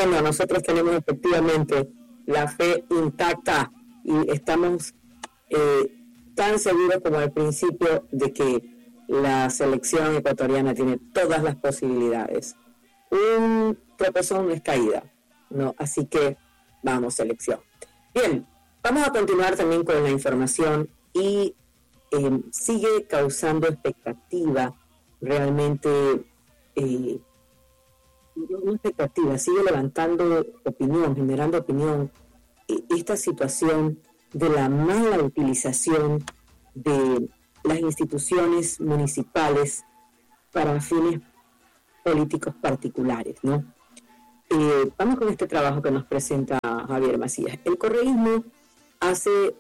bueno, nosotros tenemos efectivamente la fe intacta y estamos tan seguros como al principio de que la selección ecuatoriana tiene todas las posibilidades. Un tropezón no es caída, ¿no? Así que vamos, selección. Bien, vamos a continuar también con la información y sigue causando expectativa, realmente, una expectativa, sigue levantando opinión, generando opinión, esta situación de la mala utilización de las instituciones municipales para fines políticos particulares, ¿no? Vamos con este trabajo que nos presenta Javier Macías. El correísmo hace,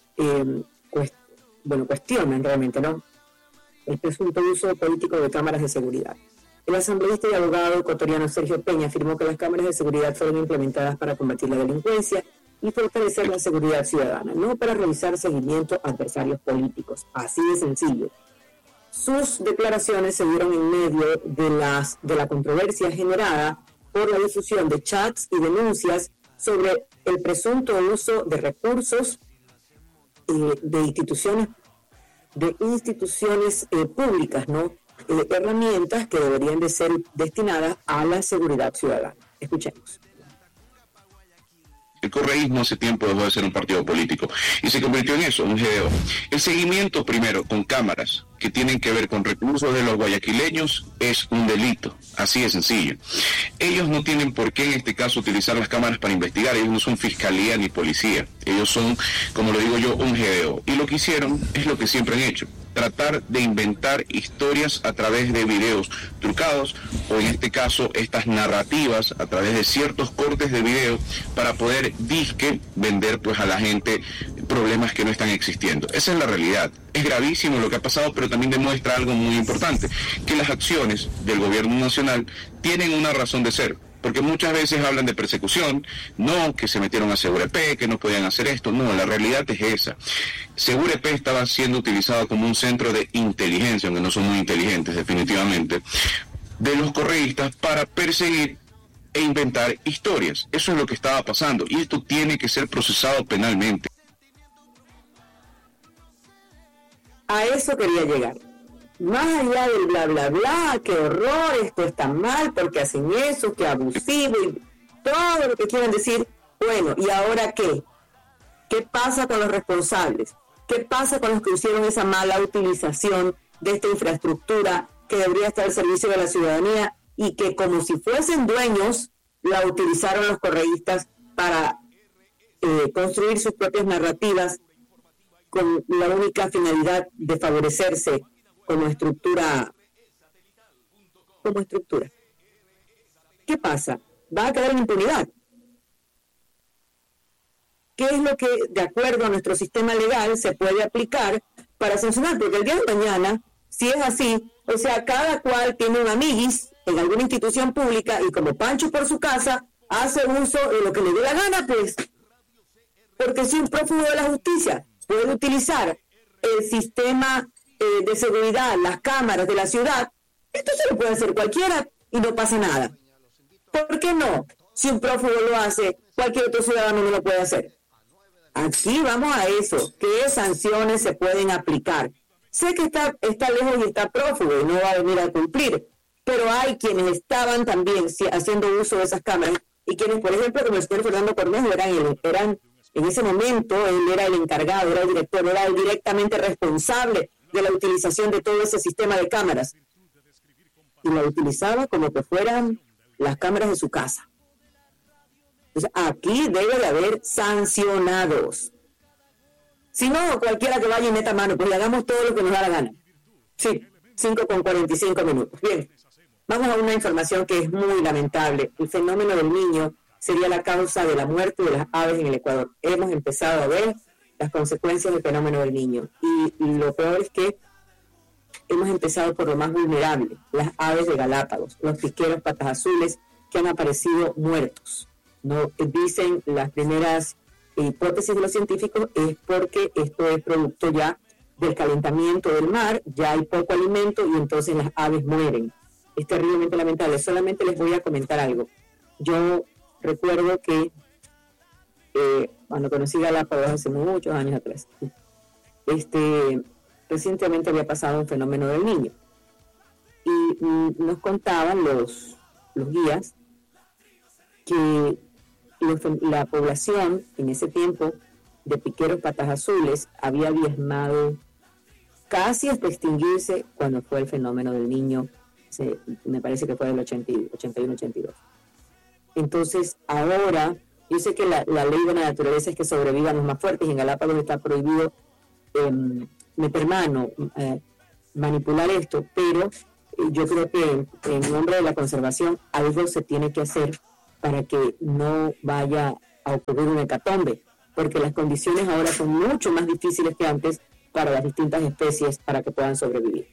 cuestionan realmente, ¿no?, el presunto uso político de cámaras de seguridad. El asambleísta y abogado ecuatoriano Sergio Peña afirmó que las cámaras de seguridad fueron implementadas para combatir la delincuencia y fortalecer la seguridad ciudadana, no para realizar seguimiento a adversarios políticos. Así de sencillo. Sus declaraciones se dieron en medio de la controversia generada por la difusión de chats y denuncias sobre el presunto uso de recursos de instituciones públicas, ¿no? Herramientas que deberían de ser destinadas a la seguridad ciudadana. Escuchemos. El correísmo hace tiempo dejó de ser un partido político y se convirtió en eso, un GDO. El seguimiento primero con cámaras que tienen que ver con recursos de los guayaquileños es un delito, así de sencillo. Ellos no tienen por qué en este caso utilizar las cámaras para investigar, ellos no son fiscalía ni policía, ellos son, como lo digo yo, un GDO. Y lo que hicieron es lo que siempre han hecho, tratar de inventar historias a través de videos trucados, o en este caso estas narrativas a través de ciertos cortes de video para poder disque vender pues a la gente problemas que no están existiendo. Esa es la realidad. Es gravísimo lo que ha pasado, pero también demuestra algo muy importante, que las acciones del gobierno nacional tienen una razón de ser. Porque muchas veces hablan de persecución, no, que se metieron a Segurep, que no podían hacer esto. No, la realidad es esa. Segurep estaba siendo utilizado como un centro de inteligencia, aunque no son muy inteligentes definitivamente, de los correístas para perseguir e inventar historias. Eso es lo que estaba pasando y esto tiene que ser procesado penalmente. A eso quería llegar. Más allá del bla, bla, bla, qué horror, esto está mal, porque hacen eso, qué abusivo, y todo lo que quieran decir. Bueno, ¿y ahora qué? ¿Qué pasa con los responsables? ¿Qué pasa con los que hicieron esa mala utilización de esta infraestructura que debería estar al servicio de la ciudadanía y que, como si fuesen dueños, la utilizaron los correístas para construir sus propias narrativas con la única finalidad de favorecerse como estructura? ¿Qué pasa? Va a quedar en impunidad. ¿Qué es lo que, de acuerdo a nuestro sistema legal, se puede aplicar para sancionar? Porque el día de mañana, si es así, o sea, cada cual tiene un amiguis en alguna institución pública y como Pancho por su casa hace uso de lo que le dé la gana, pues, porque si un prófugo de la justicia puede utilizar el sistema de seguridad, las cámaras de la ciudad, esto se lo puede hacer cualquiera y no pasa nada. ¿Por qué no? Si un prófugo lo hace, cualquier otro ciudadano no lo puede hacer. Aquí vamos a eso. ¿Qué sanciones se pueden aplicar? Sé que está lejos y está prófugo y no va a venir a cumplir, pero hay quienes estaban también haciendo uso de esas cámaras y quienes, por ejemplo, como el señor Fernando Cornejo, eran en ese momento, él era el encargado, era el director, era el directamente responsable de la utilización de todo ese sistema de cámaras. Y la utilizaba como que fueran las cámaras de su casa. Entonces, aquí debe de haber sancionados. Si no, cualquiera que vaya y meta mano, pues le hagamos todo lo que nos da la gana. Sí, 5:45. Bien, vamos a una información que es muy lamentable. El fenómeno del niño sería la causa de la muerte de las aves en el Ecuador. Hemos empezado a ver las consecuencias del fenómeno del niño. Y lo peor es que hemos empezado por lo más vulnerable, las aves de Galápagos, los piqueros patas azules que han aparecido muertos. No dicen las primeras hipótesis de los científicos es porque esto es producto ya del calentamiento del mar, ya hay poco alimento y entonces las aves mueren. Es terriblemente lamentable. Solamente les voy a comentar algo. Yo recuerdo que cuando conocí Galápagos hace muchos años atrás, recientemente había pasado un fenómeno del Niño. Y nos contaban los guías que la población en ese tiempo de piqueros patas azules había diezmado casi hasta extinguirse cuando fue el fenómeno del Niño, me parece que fue del 81-82. Entonces, ahora, yo sé que la ley de la naturaleza es que sobrevivan los más fuertes, y en Galápagos está prohibido meter mano, manipular esto, pero yo creo que en nombre de la conservación algo se tiene que hacer para que no vaya a ocurrir una hecatombe, porque las condiciones ahora son mucho más difíciles que antes para las distintas especies para que puedan sobrevivir.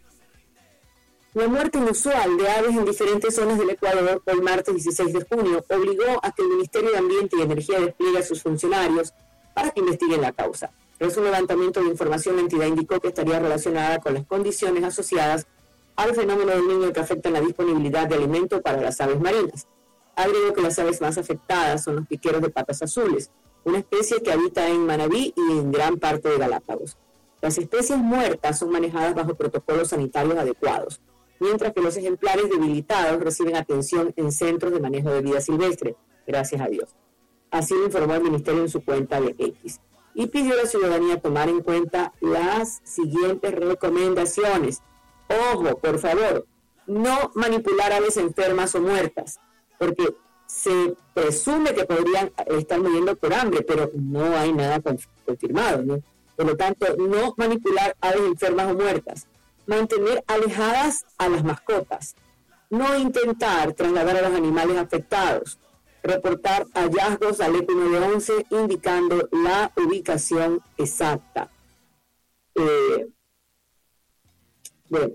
La muerte inusual de aves en diferentes zonas del Ecuador el martes 16 de junio obligó a que el Ministerio de Ambiente y Energía despliegue a sus funcionarios para que investiguen la causa. Tras un levantamiento de información, la entidad indicó que estaría relacionada con las condiciones asociadas al fenómeno del Niño que afectan la disponibilidad de alimento para las aves marinas. Agregó que las aves más afectadas son los piqueros de patas azules, una especie que habita en Manabí y en gran parte de Galápagos. Las especies muertas son manejadas bajo protocolos sanitarios adecuados, mientras que los ejemplares debilitados reciben atención en centros de manejo de vida silvestre, gracias a Dios. Así lo informó el Ministerio en su cuenta de X. Y pidió a la ciudadanía tomar en cuenta las siguientes recomendaciones. Ojo, por favor, no manipular aves enfermas o muertas, porque se presume que podrían estar muriendo por hambre, pero no hay nada confirmado, ¿no? Por lo tanto, no manipular aves enfermas o muertas. Mantener alejadas a las mascotas. No intentar trasladar a los animales afectados. Reportar hallazgos al EPI 911 indicando la ubicación exacta. Bueno,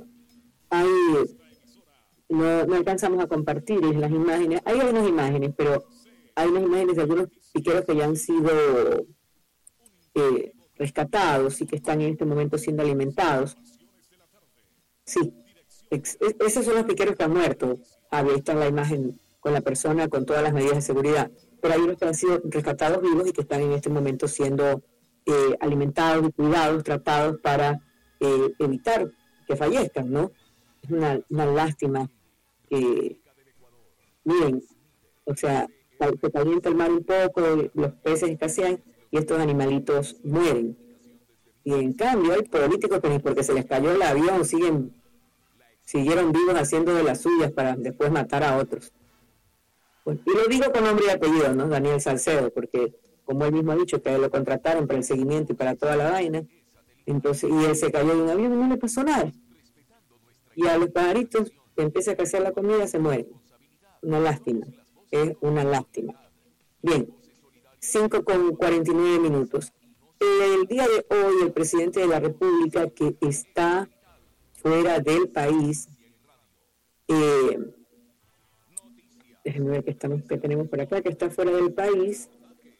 no alcanzamos a compartir las imágenes. Hay algunas imágenes, pero hay unas imágenes de algunos piqueros que ya han sido rescatados y que están en este momento siendo alimentados. Sí, esos son los piqueros que han muerto. Ahí está la imagen con la persona, con todas las medidas de seguridad. Pero hay unos que han sido rescatados vivos y que están en este momento siendo alimentados y cuidados, tratados para evitar que fallezcan, ¿no? Es una lástima. Miren, o sea, se calienta el mar un poco, los peces escasean y estos animalitos mueren. Y en cambio hay políticos que ni porque se les cayó el avión siguieron vivos haciendo de las suyas para después matar a otros. Pues, y lo digo con nombre y apellido, ¿no? Daniel Salcedo, porque como él mismo ha dicho que lo contrataron para el seguimiento y para toda la vaina, entonces, y él se cayó de un avión y no le pasó nada. Y a los pajaritos que empieza a crecer la comida se mueren. Una lástima, es una lástima. Bien, 5:49. El día de hoy el presidente de la República, que está fuera del país, déjenme ver qué tenemos por acá, que está fuera del país.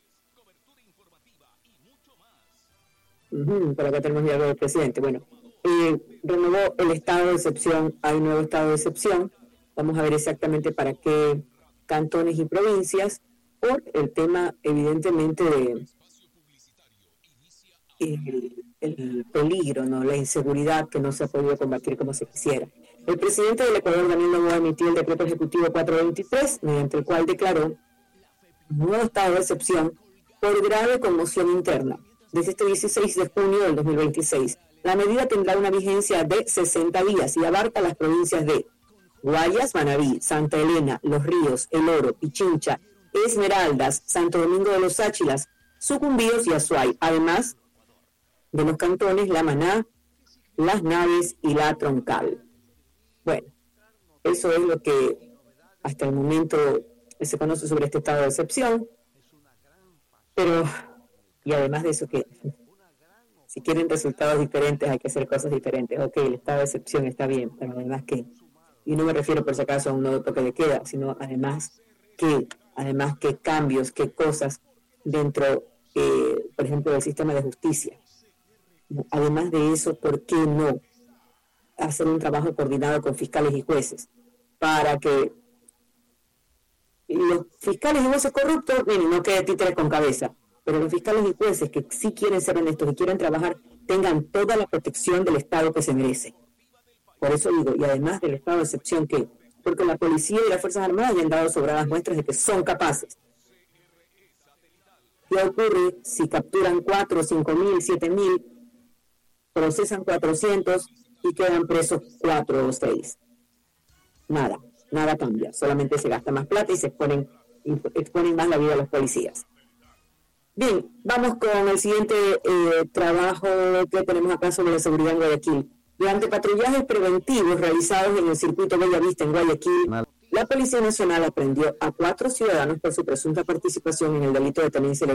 Por acá tenemos ya algo del presidente. Bueno, renovó el estado de excepción, hay un nuevo estado de excepción. Vamos a ver exactamente para qué cantones y provincias, por el tema evidentemente de el peligro, ¿no? La inseguridad que no se ha podido combatir como se quisiera. El presidente del Ecuador, Daniel Noboa, emitió el decreto ejecutivo 423, mediante el cual declaró un nuevo estado de excepción por grave conmoción interna, desde este 16 de junio del 2026. La medida tendrá una vigencia de 60 días y abarca las provincias de Guayas, Manabí, Santa Elena, Los Ríos, El Oro, Pichincha, Esmeraldas, Santo Domingo de los Áchilas, Sucumbíos y Azuay, además de los cantones La Maná, Las Naves y La Troncal. Bueno, eso es lo que hasta el momento se conoce sobre este estado de excepción, pero, y además de eso, que si quieren resultados diferentes hay que hacer cosas diferentes. Ok, el estado de excepción está bien, pero además que, y no me refiero por si acaso a un nuevo toque de queda, sino además que cambios, qué cosas dentro, por ejemplo, del sistema de justicia. Además de eso, ¿por qué no hacer un trabajo coordinado con fiscales y jueces para que los fiscales y jueces corruptos, miren, no quede títere con cabeza, pero los fiscales y jueces que sí quieren ser honestos y quieren trabajar, tengan toda la protección del Estado que se merece. Por eso digo, y además del estado de excepción que, porque la policía y las Fuerzas Armadas ya han dado sobradas muestras de que son capaces. ¿Qué ocurre si capturan 4, 5.000, 7.000, procesan 400 y quedan presos 4 o 6? Nada cambia, solamente se gasta más plata y se exponen más la vida de los policías. Bien, vamos con el siguiente trabajo que tenemos acá sobre la seguridad en Guayaquil. Durante patrullajes preventivos realizados en el circuito Bellavista en Guayaquil, la Policía Nacional aprendió a 4 ciudadanos por su presunta participación en el delito de tenencia ilegal